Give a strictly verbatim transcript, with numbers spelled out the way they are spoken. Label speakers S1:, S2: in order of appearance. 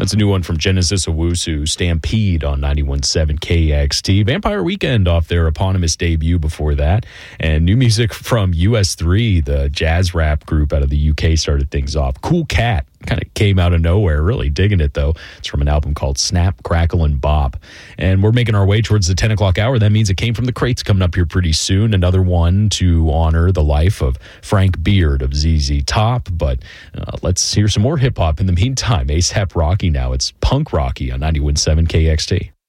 S1: That's a new one from Genesis Owusu, Stampede on ninety-one point seven K X T. Vampire Weekend off their eponymous debut before that. And new music from U S three, the jazz rap group out of the U K, started things off. Cool Cat kind of came out of nowhere. Really digging it, though. It's from an album called Snap, Crackle, and Bop. And we're making our way towards the ten o'clock hour. That means It Came From the Crates coming up here pretty soon. Another one to honor the life of Frank Beard of Z Z Top. But uh, let's hear some more hip-hop in the meantime. A$AP Rocky now. It's Punk Rocky on ninety-one point seven K X T.